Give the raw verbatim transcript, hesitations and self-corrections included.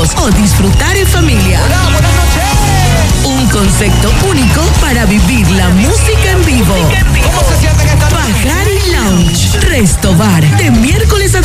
amigos o disfrutar en familia. Hola, buenas noches. Un concepto único para vivir la música en vivo.